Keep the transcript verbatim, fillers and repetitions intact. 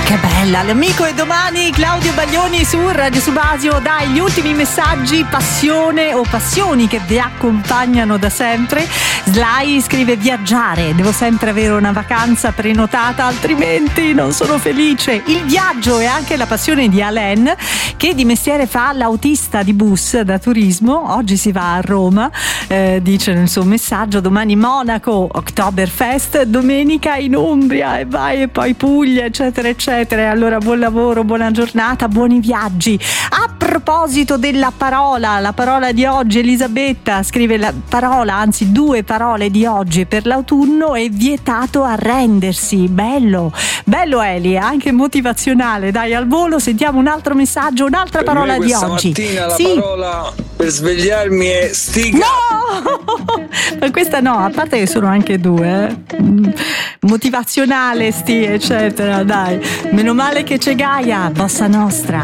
Che bella, l'amico è domani, Claudio Baglioni su Radio Subasio. Dai, gli ultimi messaggi, passione o passioni che vi accompagnano da sempre. Sly scrive: viaggiare, devo sempre avere una vacanza prenotata, altrimenti non sono felice. Il viaggio è anche la passione di Alain, che di mestiere fa l'autista di bus da turismo. Oggi si va a Roma, eh, dice nel suo messaggio, domani Monaco, Oktoberfest, domenica in Umbria e vai, e poi Puglia, eccetera eccetera. Allora buon lavoro, buona giornata, buoni viaggi. A proposito della parola, la parola di oggi, Elisabetta scrive: la parola, anzi due parole di oggi per l'autunno è vietato arrendersi. Bello, bello Eli, anche motivazionale. Dai, al volo sentiamo un altro messaggio, un'altra per parola me di oggi. Stamattina la sì. parola per svegliarmi è stiga. No! Ma questa no, a parte che sono anche due, eh. Motivazionale, sti, eccetera, dai. Meno male che c'è Gaia, Bossa Nostra.